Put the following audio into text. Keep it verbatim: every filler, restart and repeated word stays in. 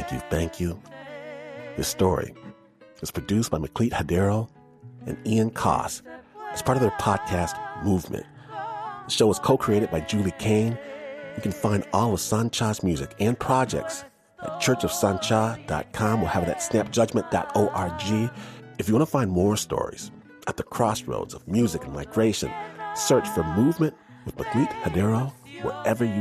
thank you, thank you. This story is produced by Maklit Hadero and Ian Koss as part of their podcast, Movement. The show is co-created by Julie Kane. You can find all of Sancha's music and projects at church of sancha dot com. We'll have it at snap judgment dot org. If you want to find more stories at the crossroads of music and migration, search for Movement with Maklit Hadero wherever you